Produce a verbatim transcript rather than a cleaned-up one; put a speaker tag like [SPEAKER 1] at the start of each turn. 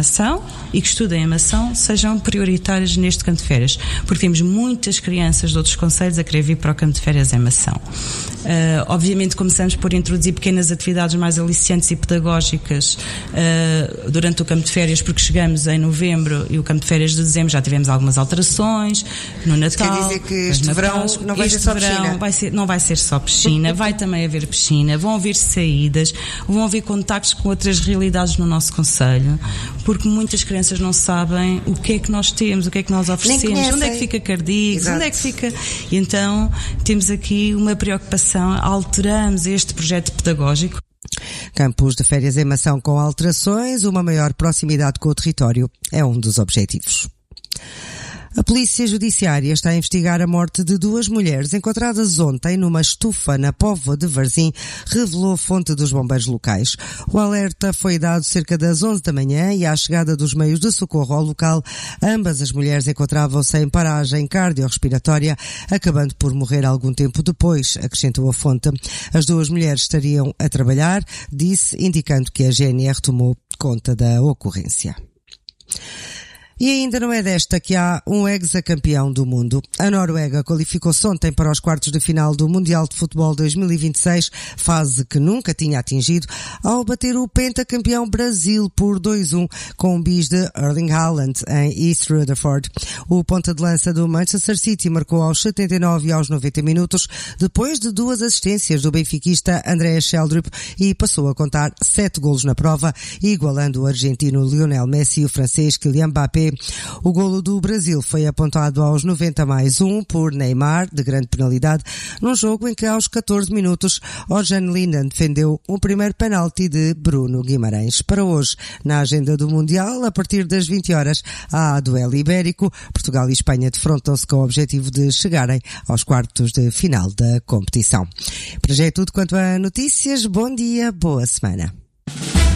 [SPEAKER 1] Mação e que estudem a Mação sejam prioritários neste campo de férias, porque temos muitas crianças de outros concelhos a querer vir para o campo de férias em Mação. Uh, obviamente começamos por introduzir pequenas atividades mais aliciantes e pedagógicas uh, durante o campo de férias, porque chegamos em novembro e o campo de férias de dezembro já tivemos algumas alterações no Natal.
[SPEAKER 2] Quer dizer que este verão não vai ser só piscina?
[SPEAKER 1] Vai ser, não vai ser só piscina, vai também haver piscina, vão haver saídas, vão haver contactos com outras realidades no nosso concelho, porque muitas crianças não sabem o que é que nós temos, o que é que nós oferecemos, onde é que fica Cardígues, onde é que fica... E então temos aqui uma preocupação, alteramos este projeto pedagógico.
[SPEAKER 2] Campos de férias em Mação com alterações, uma maior proximidade com o território é um dos objetivos. A Polícia Judiciária está a investigar a morte de duas mulheres encontradas ontem numa estufa na Póvoa de Varzim, revelou a fonte dos bombeiros locais. O alerta foi dado cerca das onze da manhã e à chegada dos meios de socorro ao local, ambas as mulheres encontravam-se em paragem cardiorrespiratória, acabando por morrer algum tempo depois, acrescentou a fonte. As duas mulheres estariam a trabalhar, disse, indicando que a G N R tomou conta da ocorrência. E ainda não é desta que há um hexacampeão do mundo. A Noruega qualificou-se ontem para os quartos de final do Mundial de Futebol dois mil e vinte e seis, fase que nunca tinha atingido, ao bater o pentacampeão Brasil por dois a um com um bis de Erling Haaland em East Rutherford. O ponta de lança do Manchester City marcou aos setenta e nove e aos noventa minutos, depois de duas assistências do benfiquista André Sheldrup, e passou a contar sete golos na prova, igualando o argentino Lionel Messi e o francês Kylian Mbappé. O golo do Brasil foi apontado aos noventa mais um por Neymar, de grande penalidade, num jogo em que aos catorze minutos Orjan Lindan defendeu o primeiro penalti de Bruno Guimarães. Para hoje, na agenda do Mundial, a partir das vinte horas, há duelo ibérico. Portugal e Espanha defrontam-se com o objetivo de chegarem aos quartos de final da competição. Para já é tudo quanto a notícias. Bom dia, boa semana.